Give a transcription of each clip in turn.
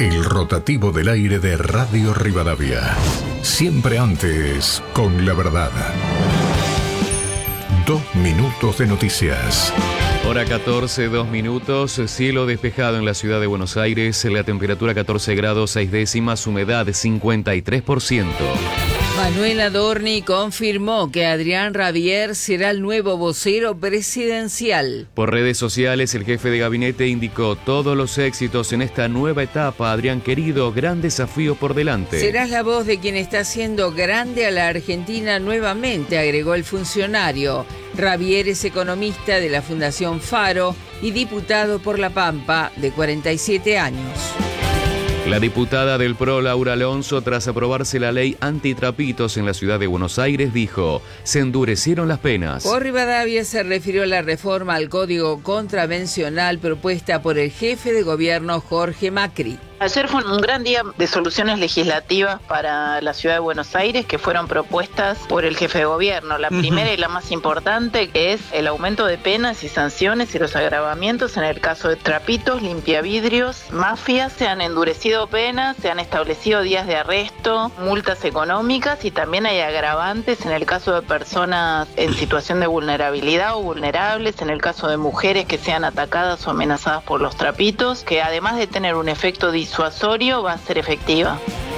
El rotativo del aire de Radio Rivadavia. Siempre antes, con la verdad. 2 minutos de noticias. Hora 14, 2 minutos, cielo despejado en la ciudad de Buenos Aires, la temperatura 14 grados 6 décimas, humedad 53%. Manuel Adorni confirmó que Adrián Rabier será el nuevo vocero presidencial. Por redes sociales, el jefe de gabinete indicó todos los éxitos en esta nueva etapa. Adrián querido, gran desafío por delante. Serás la voz de quien está haciendo grande a la Argentina nuevamente, agregó el funcionario. Rabier es economista de la Fundación Faro y diputado por La Pampa, de 47 años. La diputada del PRO, Laura Alonso, tras aprobarse la ley antitrapitos en la ciudad de Buenos Aires, dijo: se endurecieron las penas. Por Rivadavia se refirió a la reforma al Código Contravencional propuesta por el jefe de gobierno Jorge Macri. Ayer fue un gran día de soluciones legislativas para la ciudad de Buenos Aires que fueron propuestas por el jefe de gobierno. La primera y la más importante es el aumento de penas y sanciones y los agravamientos en el caso de trapitos, limpiavidrios, mafias. Se han endurecido penas, se han establecido días de arresto, multas económicas y también hay agravantes en el caso de personas en situación de vulnerabilidad o vulnerables, en el caso de mujeres que sean atacadas o amenazadas por los trapitos, que además de tener un efecto disuasorio va a ser efectiva.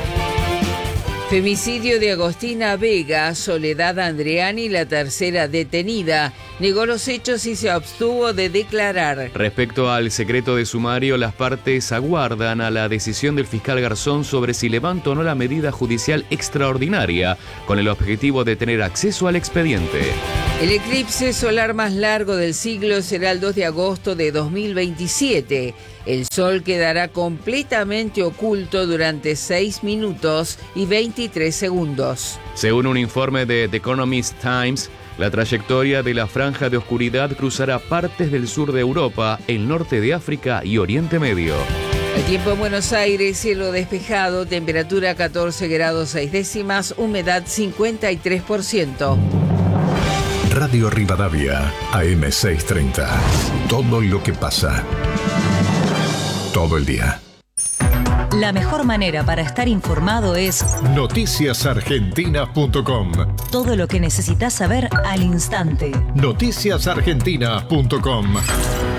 Femicidio de Agostina Vega, Soledad Andreani, la tercera detenida, negó los hechos y se abstuvo de declarar. Respecto al secreto de sumario, las partes aguardan a la decisión del fiscal Garzón sobre si levanta o no la medida judicial extraordinaria, con el objetivo de tener acceso al expediente. El eclipse solar más largo del siglo será el 2 de agosto de 2027. El sol quedará completamente oculto durante 6 minutos y 23 segundos. Según un informe de The Economist Times, la trayectoria de la franja de oscuridad cruzará partes del sur de Europa, el norte de África y Oriente Medio. El tiempo en Buenos Aires, cielo despejado, temperatura 14 grados 6 décimas, humedad 53%. Radio Rivadavia, AM 630. Todo lo que pasa. Todo el día. La mejor manera para estar informado es noticiasargentinas.com. Todo lo que necesitas saber al instante. Noticiasargentinas.com.